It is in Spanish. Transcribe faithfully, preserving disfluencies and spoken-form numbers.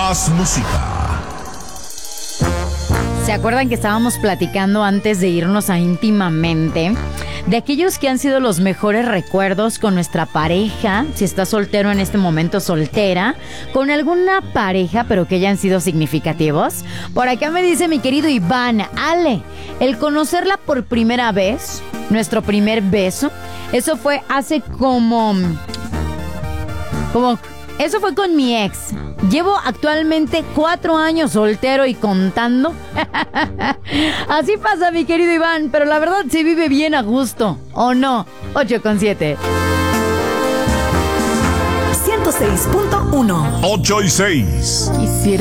Más música. ¿Se acuerdan que estábamos platicando antes de irnos a Íntimamente? De aquellos que han sido los mejores recuerdos con nuestra pareja, si estás soltero en este momento, soltera, con alguna pareja, pero que hayan sido significativos. Por acá me dice mi querido Iván, Ale, el conocerla por primera vez, nuestro primer beso, eso fue hace como... como... Eso fue con mi ex. Llevo actualmente cuatro años soltero y contando. Así pasa, mi querido Iván, pero la verdad se vive bien a gusto, ¿o no? ocho con siete. ciento seis punto uno. ocho y seis. Quisiera